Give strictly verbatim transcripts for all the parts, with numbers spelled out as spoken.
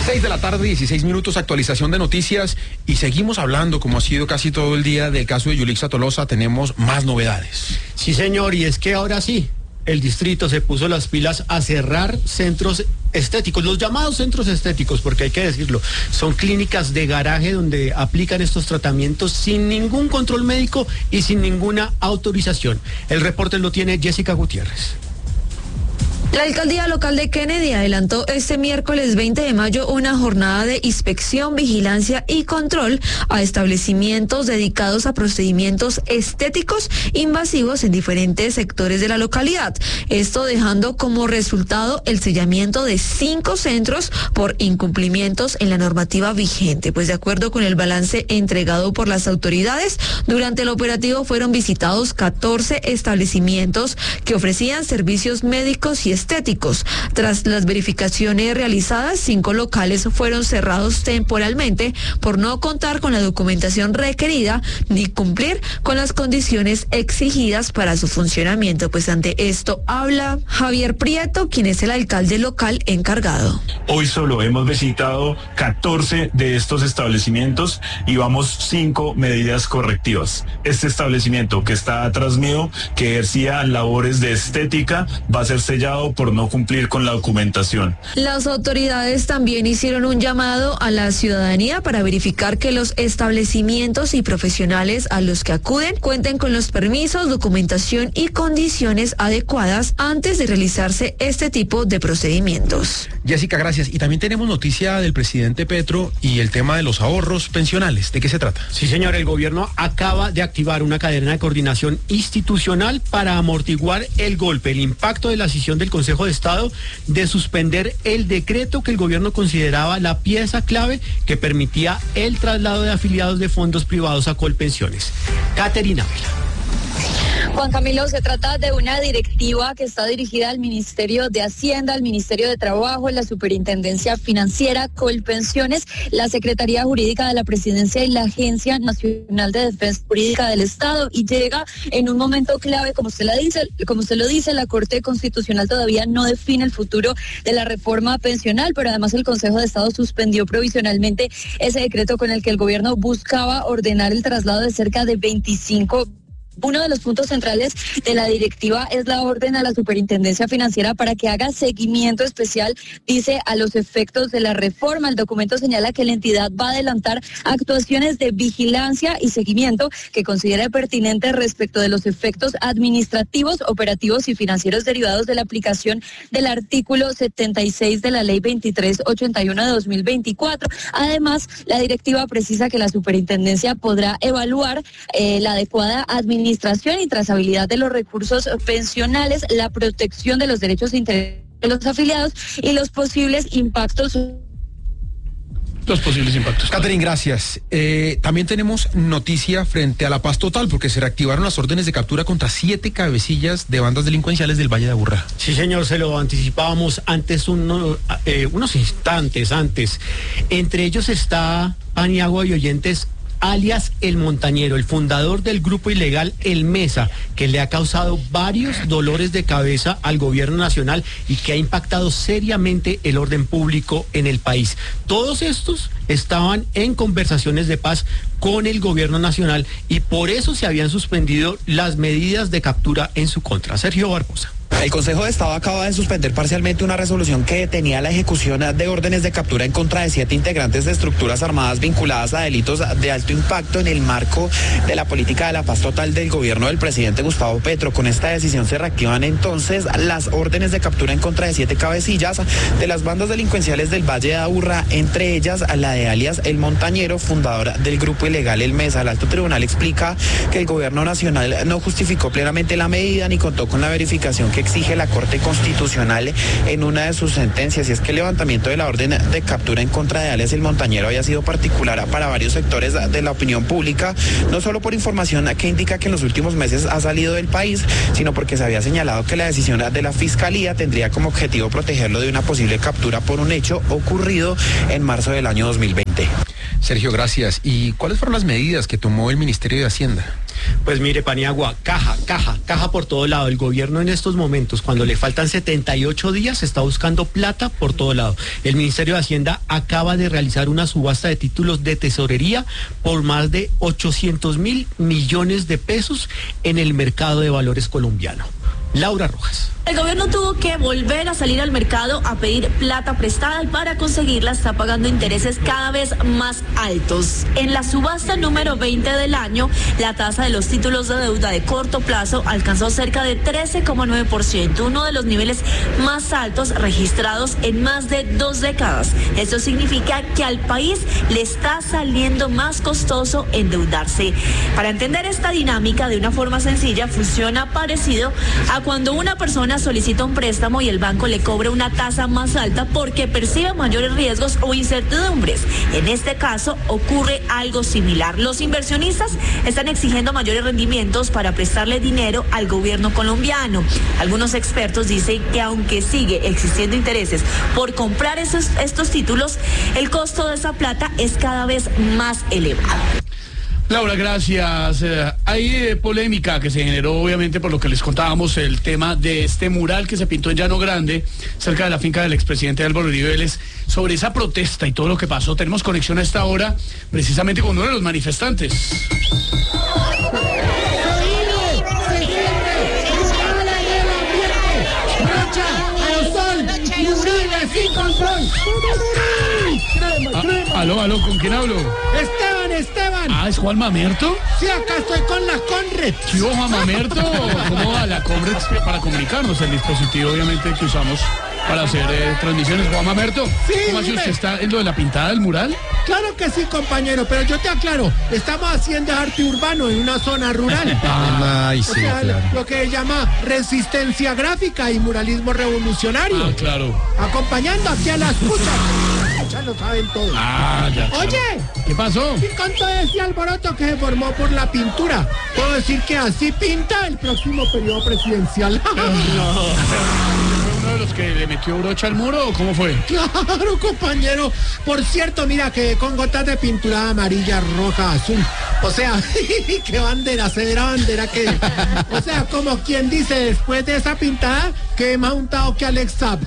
seis de la tarde, dieciséis minutos, actualización de noticias y seguimos hablando, como ha sido casi todo el día, del caso de Yulixa Tolosa. Tenemos más novedades. Sí, señor, y es que ahora sí, el distrito se puso las pilas a cerrar centros estéticos, los llamados centros estéticos, porque hay que decirlo, son clínicas de garaje donde aplican estos tratamientos sin ningún control médico y sin ninguna autorización. El reporte lo tiene Jessica Gutiérrez. La alcaldía local de Kennedy adelantó este miércoles veinte de mayo una jornada de inspección, vigilancia y control a establecimientos dedicados a procedimientos estéticos invasivos en diferentes sectores de la localidad. Esto dejando como resultado el sellamiento de cinco centros por incumplimientos en la normativa vigente. Pues de acuerdo con el balance entregado por las autoridades, durante el operativo fueron visitados catorce establecimientos que ofrecían servicios médicos y estéticos. Tras las verificaciones realizadas, cinco locales fueron cerrados temporalmente por no contar con la documentación requerida ni cumplir con las condiciones exigidas para su funcionamiento. Pues ante esto habla Javier Prieto, quien es el alcalde local encargado. Hoy solo hemos visitado catorce de estos establecimientos y vamos cinco medidas correctivas. Este establecimiento que está atrás mío, que ejercía labores de estética, va a ser sellado por no cumplir con la documentación. Las autoridades también hicieron un llamado a la ciudadanía para verificar que los establecimientos y profesionales a los que acuden cuenten con los permisos, documentación y condiciones adecuadas antes de realizarse este tipo de procedimientos. Jessica, gracias. Y también tenemos noticia del presidente Petro y el tema de los ahorros pensionales. ¿De qué se trata? Sí, señor, el gobierno acaba de activar una cadena de coordinación institucional para amortiguar el golpe, el impacto de la decisión del Consejo de Estado de suspender el decreto que el gobierno consideraba la pieza clave que permitía el traslado de afiliados de fondos privados a Colpensiones. Caterina Vela. Juan Camilo, se trata de una directiva que está dirigida al Ministerio de Hacienda, al Ministerio de Trabajo, la Superintendencia Financiera, Colpensiones, la Secretaría Jurídica de la Presidencia y la Agencia Nacional de Defensa Jurídica del Estado, y llega en un momento clave, como usted, la dice, como usted lo dice, la Corte Constitucional todavía no define el futuro de la reforma pensional, pero además el Consejo de Estado suspendió provisionalmente ese decreto con el que el gobierno buscaba ordenar el traslado de cerca de veinticinco. Uno de los puntos centrales de la directiva es la orden a la Superintendencia Financiera para que haga seguimiento especial, dice, a los efectos de la reforma. El documento señala que la entidad va a adelantar actuaciones de vigilancia y seguimiento que considere pertinentes respecto de los efectos administrativos, operativos y financieros derivados de la aplicación del artículo setenta y seis de la Ley veintitrés ochenta y uno de dos mil veinticuatro. Además, la directiva precisa que la Superintendencia podrá evaluar eh, la adecuada administración administración y trazabilidad de los recursos pensionales, la protección de los derechos de los afiliados y los posibles impactos. Los posibles impactos. Catherine, gracias. Eh, también tenemos noticia frente a la paz total, porque se reactivaron las órdenes de captura contra siete cabecillas de bandas delincuenciales del Valle de Aburrá. Sí, señor, se lo anticipábamos antes, uno, eh, unos instantes antes. Entre ellos está Paniagua y Oyentes, alias El Montañero, el fundador del grupo ilegal El Mesa, que le ha causado varios dolores de cabeza al gobierno nacional y que ha impactado seriamente el orden público en el país. Todos estos estaban en conversaciones de paz con el gobierno nacional y por eso se habían suspendido las medidas de captura en su contra. Sergio Barbosa. El Consejo de Estado acaba de suspender parcialmente una resolución que detenía la ejecución de órdenes de captura en contra de siete integrantes de estructuras armadas vinculadas a delitos de alto impacto en el marco de la política de la paz total del gobierno del presidente Gustavo Petro. Con esta decisión se reactivan entonces las órdenes de captura en contra de siete cabecillas de las bandas delincuenciales del Valle de Aburrá, entre ellas la de alias El Montañero, fundador del grupo ilegal El Mesa. El alto tribunal explica que el gobierno nacional no justificó plenamente la medida ni contó con la verificación que exige la Corte Constitucional en una de sus sentencias, y es que el levantamiento de la orden de captura en contra de alias El Montañero había sido particular para varios sectores de la opinión pública, no solo por información que indica que en los últimos meses ha salido del país, sino porque se había señalado que la decisión de la Fiscalía tendría como objetivo protegerlo de una posible captura por un hecho ocurrido en marzo del año dos mil veinte. Sergio, gracias. ¿Y cuáles fueron las medidas que tomó el Ministerio de Hacienda? Pues mire, Paniagua, caja, caja, caja por todo lado. El gobierno en estos momentos, cuando le faltan setenta y ocho días, está buscando plata por todo lado. El Ministerio de Hacienda acaba de realizar una subasta de títulos de tesorería por más de ochocientos mil millones de pesos en el mercado de valores colombiano. Laura Rojas. El gobierno tuvo que volver a salir al mercado a pedir plata prestada y para conseguirla está pagando intereses cada vez más altos. En la subasta número veinte del año, la tasa de los títulos de deuda de corto plazo alcanzó cerca de trece coma nueve por ciento, uno de los niveles más altos registrados en más de dos décadas. Esto significa que al país le está saliendo más costoso endeudarse. Para entender esta dinámica de una forma sencilla, funciona parecido a cuando una persona solicita un préstamo y el banco le cobra una tasa más alta porque percibe mayores riesgos o incertidumbres. En este caso ocurre algo similar. Los inversionistas están exigiendo mayores rendimientos para prestarle dinero al gobierno colombiano. Algunos expertos dicen que aunque sigue existiendo intereses por comprar esos, estos títulos, el costo de esa plata es cada vez más elevado. Laura, gracias. Eh, hay eh, polémica que se generó obviamente por lo que les contábamos, el tema de este mural que se pintó en Llano Grande, cerca de la finca del expresidente Álvaro Uribe Vélez, sobre esa protesta y todo lo que pasó. Tenemos conexión a esta hora precisamente con uno de los manifestantes. Ah, aló, aló, ¿con quién hablo? Esteban, Esteban. Ah, ¿es Juan Mamerto? Sí, acá estoy con la Conred. ¿Sí, Juan Mamerto? ¿Cómo va la Conred para comunicarnos? El dispositivo, obviamente, que usamos para hacer eh, transmisiones. Juan Mamerto, sí, ¿cómo así usted está en lo de la pintada del mural? Claro que sí, compañero, pero yo te aclaro, estamos haciendo arte urbano en una zona rural. Ah, ay, sí, o sea, claro. Lo que se llama resistencia gráfica y muralismo revolucionario. Ah, claro. Acompañando aquí a las escuchas. Ya lo saben todos. Ah, ya. Claro. Oye, ¿qué pasó? Y con todo ese alboroto que se formó por la pintura, puedo decir que así pinta el próximo periodo presidencial. No. ¿Uno de los que le metió brocha al muro o cómo fue? Claro, compañero. Por cierto, mira que con gotas de pintura amarilla, roja, azul. O sea, qué bandera, cedera bandera que... O sea, como quien dice, después de esa pintada, que he montado que Alex Saab.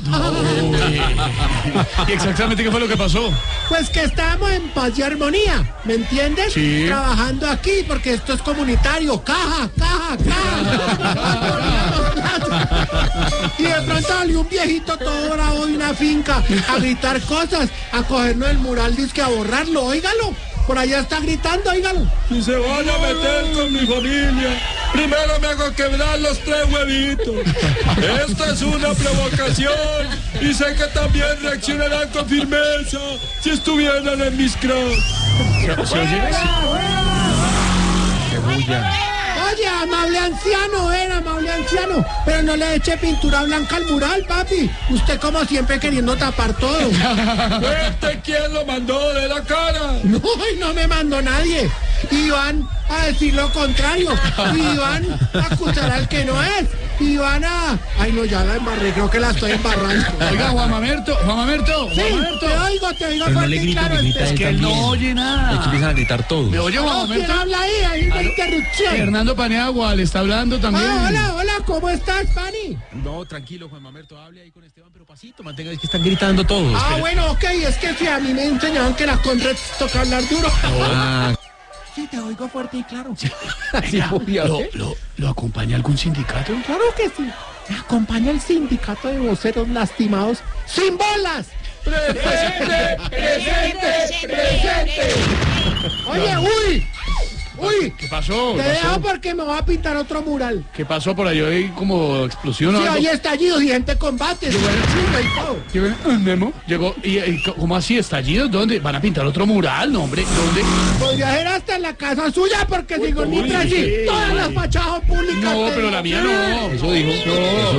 ¿Y exactamente qué fue lo que pasó? Pues que estábamos en paz y armonía, ¿me entiendes? Sí. Trabajando aquí, porque esto es comunitario. Caja, caja, caja. Y de pronto salió un viejito todo bravo de una finca a gritar cosas, a cogernos el mural, disque a borrarlo, óigalo. Por allá está gritando, óigalo. Si se van a meter con mi familia, primero me hago quebrar los tres huevitos. Esta es una provocación y sé que también reaccionarán con firmeza si estuvieran en mis cross. Oye, amable anciano, era amable anciano, pero no le eche pintura blanca al mural, papi. Usted como siempre queriendo tapar todo. ¿Este quién lo mandó de la cara? No, no me mandó nadie. Y van a decir lo contrario. Y van a acusar al que no es. Y van a... Ay, no, ya la embarré, creo que la estoy embarrando. Oiga, Juan Mamerto, Juan Mamerto, Sí, Juan Mamerto. te oigo, te oigo Pero no fuerte le y grite, claro. que grita Es él que él no también. oye nada. Es que empiezan a gritar todos. ¿Me oye, Juan No, ¿quién Mamerto? habla ahí? Hay una interrupción. Fernando Paniagua le está hablando también. Ah, hola, hola, ¿cómo estás, Pani? No, tranquilo, Juan Mamerto, hable ahí con Esteban, pero pasito, mantenga, es que están gritando todos. Ah, Espere. bueno, ok, es que si a mí me enseñaron que las Conred toca hablar duro. Ah, Sí, te oigo fuerte y claro. sí, obvio, ¿Lo, ¿eh? lo, ¿Lo acompaña algún sindicato? Claro que sí. Me acompaña el sindicato de voceros lastimados sin bolas. ¡Presente! ¡Presente! ¡Presente! Oye, uy, uy. ¿Qué pasó? Te ¿Qué dejo pasó? porque me voy a pintar otro mural. ¿Qué pasó por ahí? ¿Hay como explosión o Sí, algo? hay estallidos y gente combate. Chinga y todo. ¿Qué ven? Ah, Memo, llegó, y, y ¿cómo así? ¿Estallidos? ¿Dónde? ¿Van a pintar otro mural? No, hombre, ¿dónde? Podría ser hasta en la casa suya porque si con uy, Nitra allí sí. todas las fachadas públicas. No, te pero digo. la mía no. Eso dijo. No.